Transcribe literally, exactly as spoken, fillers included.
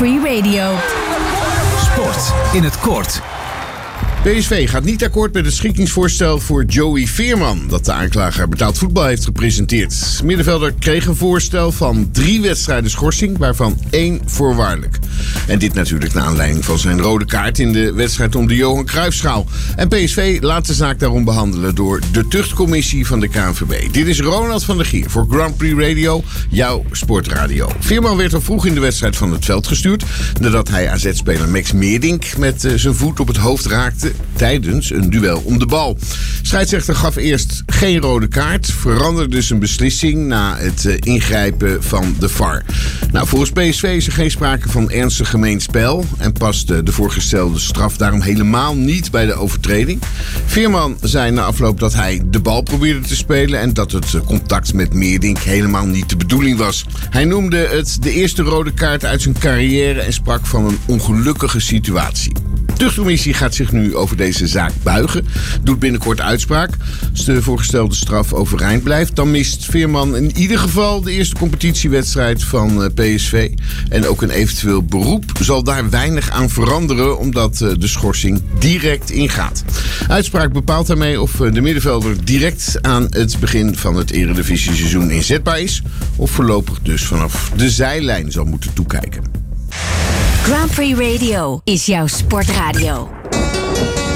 Prix Radio. Sport in het kort. P S V gaat niet akkoord met het schikkingsvoorstel voor Joey Veerman dat de aanklager betaald voetbal heeft gepresenteerd. Middenvelder kreeg een voorstel van drie wedstrijden schorsing, waarvan één voorwaardelijk. En dit natuurlijk naar aanleiding van zijn rode kaart in de wedstrijd om de Johan Cruijffschaal. En P S V laat de zaak daarom behandelen door de tuchtcommissie van de K N V B. Dit is Ronald van der Gier voor Grand Prix Radio, jouw sportradio. Veerman werd al vroeg in de wedstrijd van het veld gestuurd nadat hij A Z-speler Max Meerdink met uh, zijn voet op het hoofd raakte tijdens een duel om de bal. Scheidsrechter gaf eerst geen rode kaart, veranderde zijn beslissing na het uh, ingrijpen van de V A R. Nou, volgens P S V is er geen sprake van ernstig gemeen spel en past uh, de voorgestelde straf daarom helemaal niet bij de overtreding. Veerman zei na afloop dat hij de bal probeerde te spelen en dat het uh, contact met Meerdink helemaal niet de bedoeling was. Hij noemde het de eerste rode kaart uit zijn carrière en sprak van een ongelukkige situatie. De tuchtcommissie gaat zich nu over deze zaak buigen, doet binnenkort uitspraak. Als de voorgestelde straf overeind blijft, dan mist Veerman in ieder geval de eerste competitiewedstrijd van P S V. En ook een eventueel beroep zal daar weinig aan veranderen, omdat de schorsing direct ingaat. Uitspraak bepaalt daarmee of de middenvelder direct aan het begin van het eredivisie-seizoen inzetbaar is, of voorlopig dus vanaf de zijlijn zal moeten toekijken. Grand Prix Radio is jouw sportradio.